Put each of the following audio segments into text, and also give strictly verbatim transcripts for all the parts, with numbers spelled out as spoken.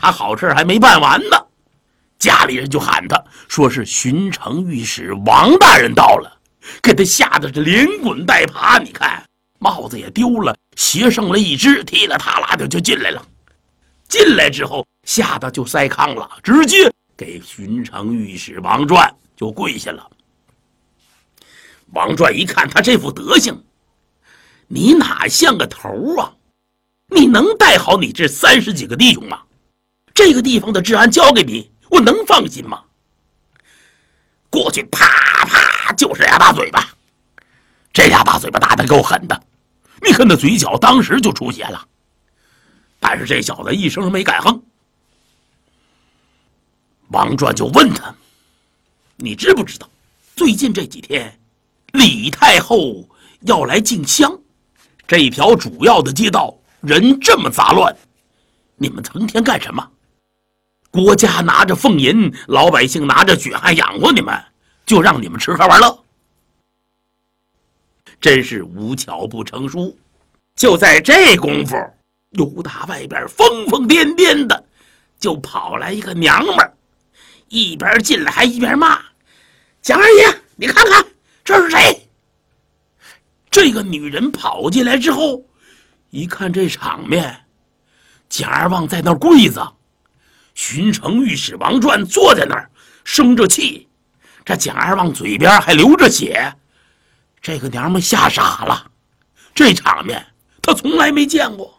他好事还没办完呢，家里人就喊他，说是巡城御史王大人到了，给他吓得是连滚带爬。你看帽子也丢了，鞋剩了一只，踢了踏啦的就进来了。进来之后吓得就塞糠了，直接给巡城御史王传就跪下了。王传一看他这副德行，你哪像个头啊？你能带好你这三十几个弟兄吗？这个地方的治安交给你，我能放心吗？过去啪啪就是俩大嘴巴，这俩大嘴巴打得够狠的，你看那嘴角当时就出血了。但是这小子一声没敢哼。王传就问他，你知不知道最近这几天李太后要来进香，这条主要的街道人这么杂乱，你们成天干什么？国家拿着俸银，老百姓拿着血汗养活你们，就让你们吃喝玩乐？真是无巧不成书。就在这功夫，由打外边疯疯癫癫的就跑来一个娘们儿，一边进来还一边骂，蒋二爷，你看看这是谁？这个女人跑进来之后，一看这场面，蒋二旺在那儿跪着，巡城御史王传坐在那儿生着气，这蒋二旺嘴边还流着血。这个娘们吓傻了，这场面她从来没见过。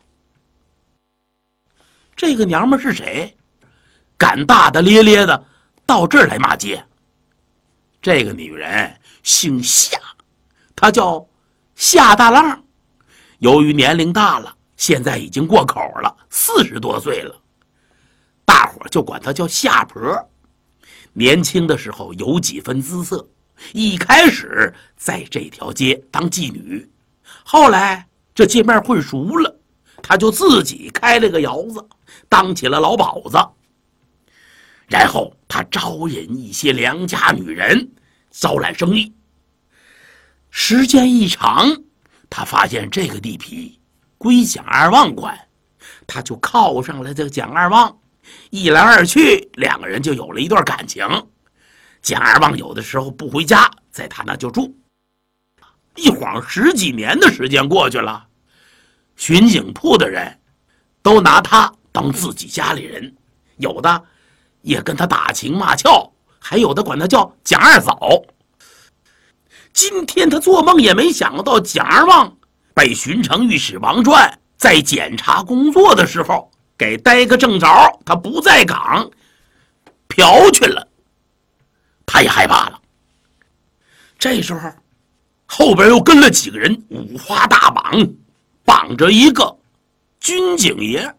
这个娘们是谁？敢大大咧咧的到这儿来骂街。这个女人姓夏，她叫夏大浪。由于年龄大了，现在已经过口了，四十多岁了，大伙就管她叫夏婆。年轻的时候有几分姿色，一开始在这条街当妓女，后来这街面混熟了，她就自己开了个窑子，当起了老鸨子。然后她招引一些良家女人招揽生意。时间一长，他发现这个地皮归蒋二旺管，他就靠上了这个蒋二旺，一来二去，两个人就有了一段感情。蒋二旺有的时候不回家，在他那就住。一晃十几年的时间过去了，巡警铺的人都拿他当自己家里人，有的也跟他打情骂俏，还有的管他叫蒋二嫂。今天他做梦也没想到，蒋二旺被巡城御史王传在检查工作的时候给逮个正着，他不在岗嫖去了。他也害怕了。这时候后边又跟了几个人，五花大绑，绑着一个军警爷。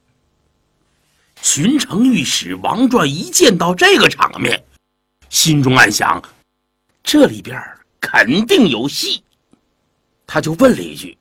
巡城御史王传一见到这个场面，心中暗想，这里边肯定有戏。他就问了一句，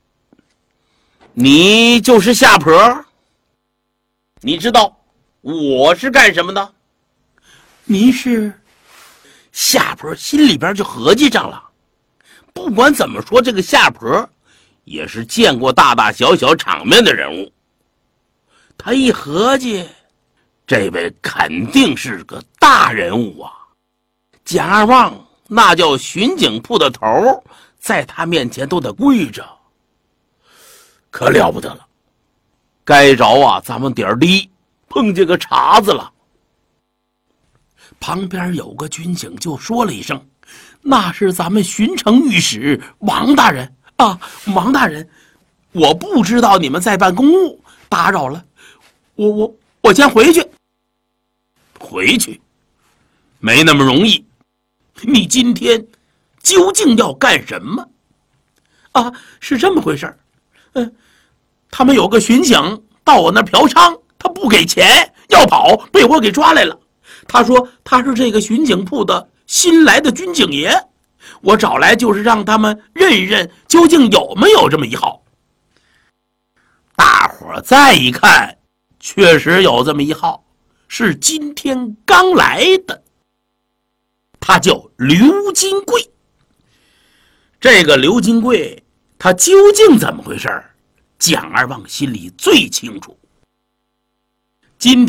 你就是夏婆？你知道我是干什么的？您是？夏婆心里边就合计上了，不管怎么说，这个夏婆也是见过大大小小场面的人物。他一合计，这位肯定是个大人物啊！蒋二旺那叫巡警铺的头，在他面前都得跪着，可了不得了。该着啊，咱们点儿低，碰见个茬子了。旁边有个军警就说了一声，那是咱们巡城御史王大人啊，王大人，我不知道你们在办公务，打扰了，我我我先回去。回去没那么容易，你今天究竟要干什么？啊，是这么回事儿。嗯，他们有个巡警到我那嫖娼，他不给钱要跑，被我给抓来了。他说他是这个巡警铺的新来的军警爷，我找来就是让他们认一认究竟有没有这么一号。大伙再一看，确实有这么一号，是今天刚来的，他叫刘金贵。这个刘金贵他究竟怎么回事，蒋二旺心里最清楚。今天